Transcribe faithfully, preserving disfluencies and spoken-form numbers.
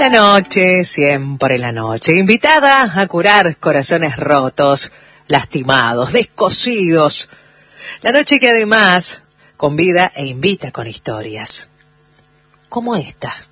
La noche, siempre la noche, invitada a curar corazones rotos, lastimados, descosidos. La noche que además convida e invita con historias, como esta.